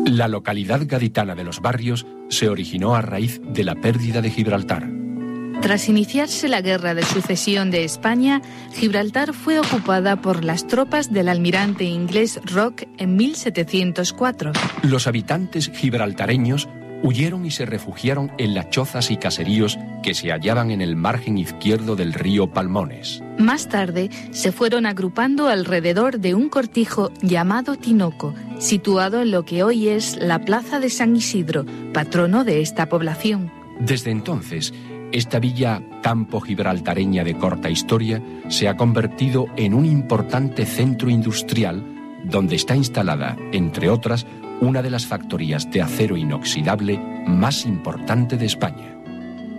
La localidad gaditana de Los Barrios se originó a raíz de la pérdida de Gibraltar. Tras iniciarse la Guerra de Sucesión de España, Gibraltar fue ocupada por las tropas del almirante inglés Rocke en 1704. Los habitantes gibraltareños huyeron y se refugiaron en las chozas y caseríos que se hallaban en el margen izquierdo del río Palmones. Más tarde se fueron agrupando alrededor de un cortijo llamado Tinoco, situado en lo que hoy es la Plaza de San Isidro, patrono de esta población. Desde entonces, esta villa campo gibraltareña de corta historia se ha convertido en un importante centro industrial donde está instalada, entre otras, una de las factorías de acero inoxidable más importante de España.